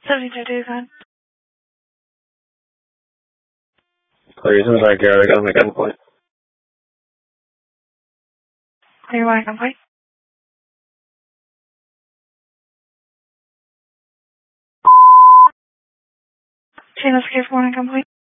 72 days on. Reasons I care, I gotta make gunpoint. You want to complete? Chain escape warning complete.